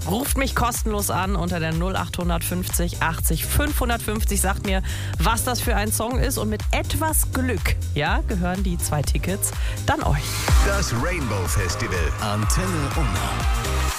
Ruft mich kostenlos an unter der 0850 80 550. Sagt mir, was das für ein Song ist. Und mit etwas Glück, ja, gehören die 2 Tickets dann euch. Das Rainbow Festival. Antenne Unna.